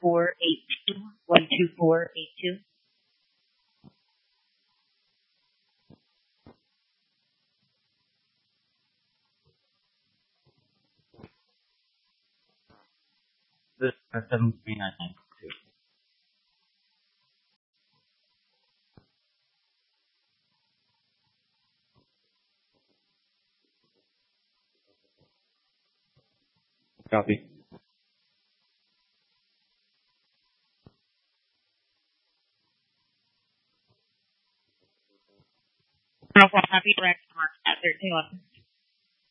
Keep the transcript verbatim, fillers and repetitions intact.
four eight two. one two four eight two. This is seven three nine nine two. Copy. Alpha Happy Rex Mark at thirteen one.